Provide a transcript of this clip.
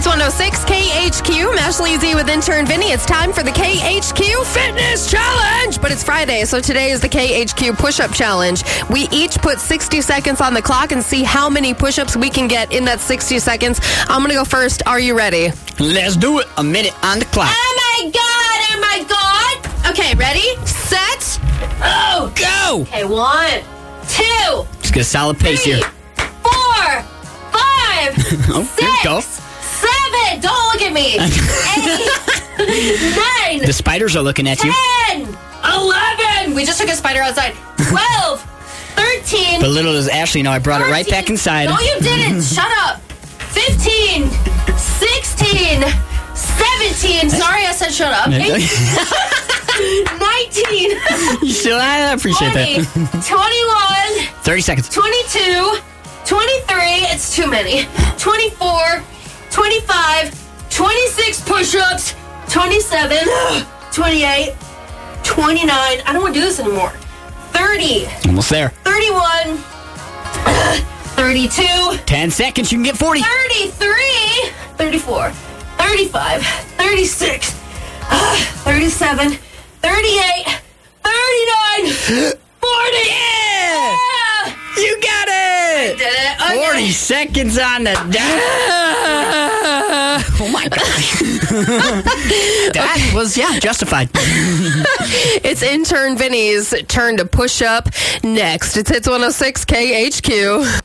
Hits 106 KHQ. Ashley Z with intern Vinny. It's time for the KHQ Fitness Challenge. But it's Friday, so today is the KHQ Push-Up Challenge. We each put 60 seconds on the clock and see how many push-ups we can get in that 60 seconds. I'm going to go first. Are you ready? Let's do it. A minute on the clock. Oh my God. Okay, ready? Set. Oh. Go. Okay, 1, 2. Just get a solid pace 3, here. 4, 5, 6, 7. Don't look at me. 8, 9. The spiders are looking at you. 10, 11. We just took a spider outside. 12, 13. But little does Ashley know I brought 14. it right back inside. No, you didn't. Shut up. 15, 16, 17. Sorry, I said shut up. 18, 19. I appreciate 20, that. 21. 30 seconds. 22, 23, it's too many. 24, 25, 26 push-ups, 27, 28, 29. I don't want to do this anymore. 30, Almost there. 31, 32, 10 seconds. You can get 40. 33, 34, 35, 36, 37, 38, 39, 40. Yeah! You got it! Did it? Okay. 40 seconds on the dot. Oh my gosh. That was, justified. It's intern Vinny's turn to push up next. It's Hits 106 KHQ.